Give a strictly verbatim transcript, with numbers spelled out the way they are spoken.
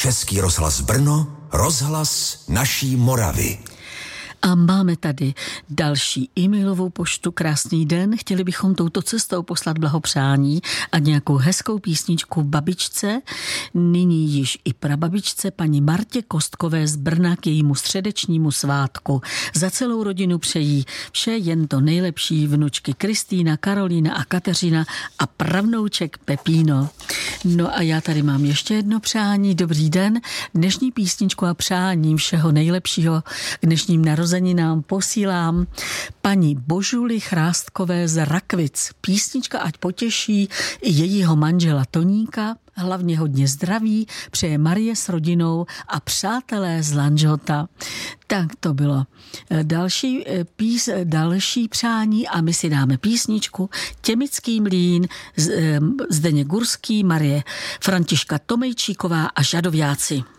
Český rozhlas Brno, rozhlas naší Moravy. A máme tady další e-mailovou poštu. Krásný den. Chtěli bychom touto cestou poslat blahopřání a nějakou hezkou písničku babičce, nyní již i prababičce, paní Martě Kostkové z Brna k jejímu středečnímu svátku. Za celou rodinu přejí vše jen to nejlepší, vnučky Kristýna, Karolína a Kateřina a pravnouček Pepíno. No a já tady mám ještě jedno přání. Dobrý den. Dnešní písničku a přání všeho nejlepšího k dnešním narozeninám nám posílám paní Božuli Chrástkové z Rakvic. Písnička ať potěší i jejího manžela Toníka, hlavně hodně zdraví, přeje Marie s rodinou a přátelé z Lanžhota. Tak to bylo další, pís, další přání a my si dáme písničku Těmický mlýn, Zdeněk Gurský, Marie Františka Tomejčíková a Žadoviáci.